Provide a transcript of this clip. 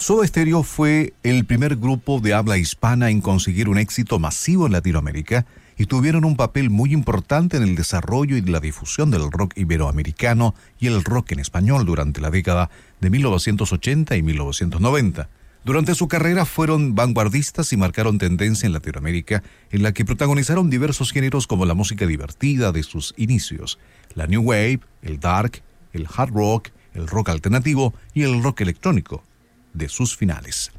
Soda Stereo fue el primer grupo de habla hispana en conseguir un éxito masivo en Latinoamérica y tuvieron un papel muy importante en el desarrollo y la difusión del rock iberoamericano y el rock en español durante la década de 1980 y 1990. Durante su carrera fueron vanguardistas y marcaron tendencia en Latinoamérica, en la que protagonizaron diversos géneros como la música divertida de sus inicios, la new wave, el dark, el hard rock, el rock alternativo y el rock electrónico de sus finales.